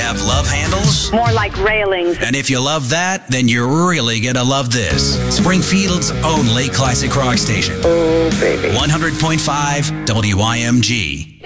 have love handles? More like railings. And if you love that, then you're really gonna love this. Springfield's only classic rock station. Oh, baby. 100.5 WIMG.